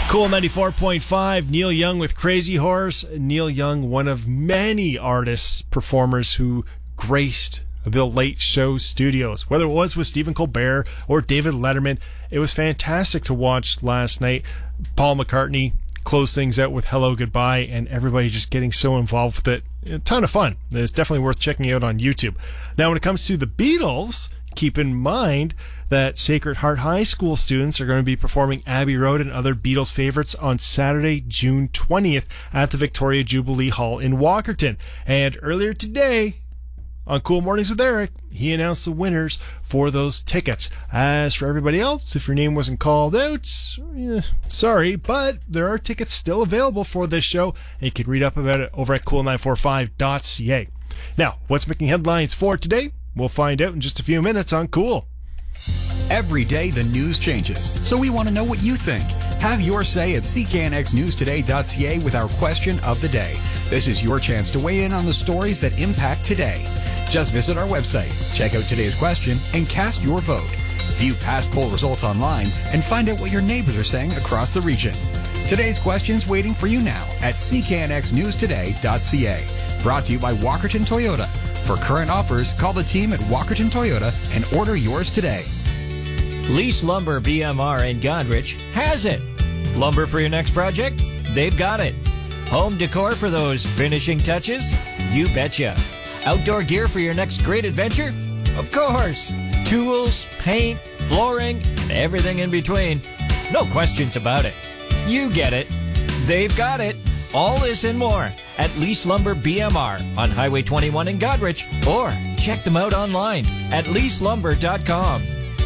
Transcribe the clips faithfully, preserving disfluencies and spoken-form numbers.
Cool ninety-four point five, Neil Young with Crazy Horse. Neil Young, one of many artists, performers who graced the Late Show studios. Whether it was with Stephen Colbert or David Letterman, it was fantastic to watch last night. Paul McCartney close things out with Hello Goodbye, and everybody just getting so involved with it. A ton of fun. It's definitely worth checking out on YouTube. Now, when it comes to the Beatles, keep in mind that Sacred Heart High School students are going to be performing Abbey Road and other Beatles favorites on Saturday, June twentieth at the Victoria Jubilee Hall in Walkerton. And earlier today, on Cool Mornings with Eric, he announced the winners for those tickets. As for everybody else, if your name wasn't called out, eh, sorry, but there are tickets still available for this show. You can read up about it over at cool nine forty-five dot c a. Now, what's making headlines for today? We'll find out in just a few minutes on Cool. Every day the news changes, so we want to know what you think. Have your say at c k n x news today dot c a with our question of the day. This is your chance to weigh in on the stories that impact today. Just visit our website, check out today's question, and cast your vote. View past poll results online and find out what your neighbors are saying across the region. Today's question's waiting for you now at c k n x news today dot c a. Brought to you by Walkerton Toyota. For current offers, call the team at Walkerton Toyota and order yours today. Lease Lumber B M R in Godrich has it. Lumber for your next project? They've got it. Home decor for those finishing touches? You betcha. Outdoor gear for your next great adventure? Of course. Tools, paint, flooring, and everything in between. No questions about it. You get it. They've got it. All this and more at Lease Lumber B M R on Highway twenty-one in Godrich, or check them out online at lease lumber dot com.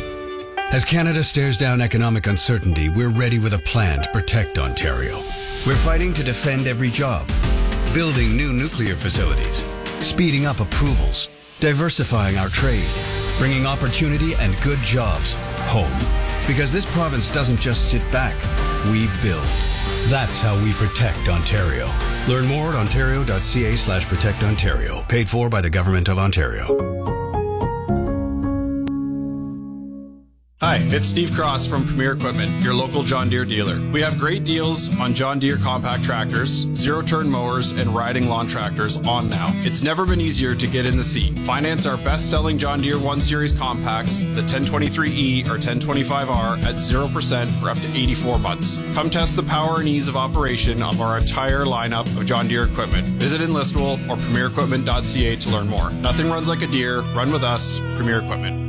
As Canada stares down economic uncertainty, we're ready with a plan to protect Ontario. We're fighting to defend every job, building new nuclear facilities, speeding up approvals, diversifying our trade, bringing opportunity and good jobs home. Because this province doesn't just sit back, we build. That's how we protect Ontario. Learn more at ontario dot c a slash protect ontario. Paid for by the Government of Ontario. Hi, it's Steve Cross from Premier Equipment, your local John Deere dealer. We have great deals on John Deere compact tractors, zero-turn mowers, and riding lawn tractors on now. It's never been easier to get in the seat. Finance our best-selling John Deere one series compacts, the ten twenty-three E or ten twenty-five R, at zero percent for up to eighty-four months. Come test the power and ease of operation of our entire lineup of John Deere equipment. Visit Enlistwell or premier equipment dot c a to learn more. Nothing runs like a Deere. Run with us, Premier Equipment.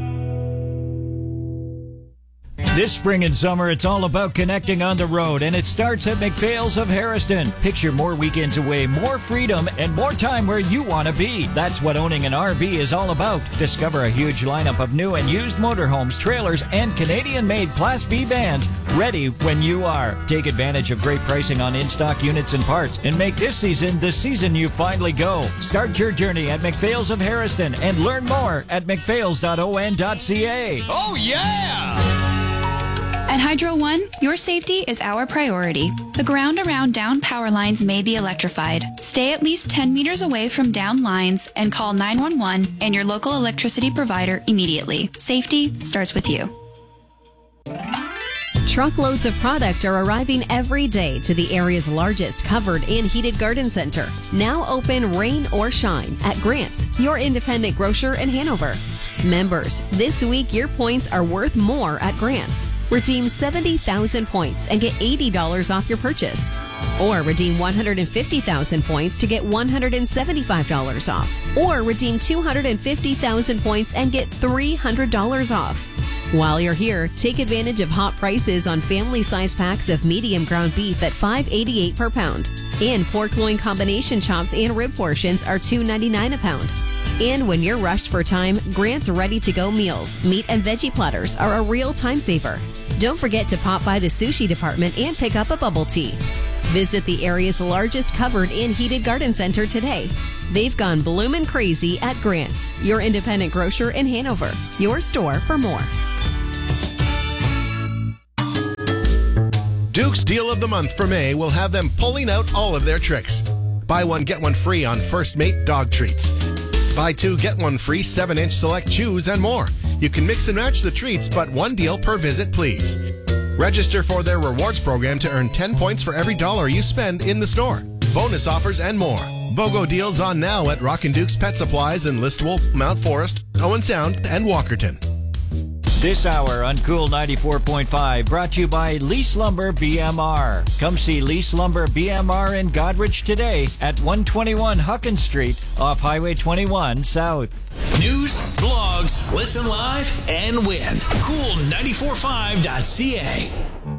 This spring and summer, it's all about connecting on the road, and it starts at McPhail's of Harrison. Picture more weekends away, more freedom, and more time where you want to be. That's what owning an R V is all about. Discover a huge lineup of new and used motorhomes, trailers, and Canadian-made Class B vans ready when you are. Take advantage of great pricing on in-stock units and parts, and make this season the season you finally go. Start your journey at McPhail's of Harrison and learn more at mcphails dot o n dot c a. Oh, yeah! At Hydro One, your safety is our priority. The ground around down power lines may be electrified. Stay at least ten meters away from down lines and call nine one one and your local electricity provider immediately. Safety starts with you. Truckloads of product are arriving every day to the area's largest covered and heated garden center. Now open rain or shine at Grant's, your independent grocer in Hanover. Members, this week your points are worth more at Grant's. Redeem seventy thousand points and get eighty dollars off your purchase. Or redeem one hundred fifty thousand points to get one hundred seventy-five dollars off. Or redeem two hundred fifty thousand points and get three hundred dollars off. While you're here, take advantage of hot prices on family-size packs of medium ground beef at five eighty-eight per pound. And pork loin combination chops and rib portions are two ninety-nine a pound. And when you're rushed for time, Grant's ready-to-go meals, meat and veggie platters are a real time saver. Don't forget to pop by the sushi department and pick up a bubble tea. Visit the area's largest covered and heated garden center today. They've gone bloomin' crazy at Grant's, your independent grocer in Hanover. Your store for more. Duke's Deal of the Month for May will have them pulling out all of their tricks. Buy one, get one free on First Mate dog treats. Buy two, get one free seven inch select chews and more. You can mix and match the treats, but one deal per visit, please. Register for their rewards program to earn ten points for every dollar you spend in the store. Bonus offers and more. BOGO deals on now at Rock and Duke's Pet Supplies in Listowel, Mount Forest, Owen Sound, and Walkerton. This hour on Cool ninety-four point five brought to you by Lease Lumber B M R. Come see Lease Lumber B M R in Godrich today at one twenty-one Huckins Street off Highway twenty-one South. News, blogs, listen live, and win. Cool nine four five dot c a.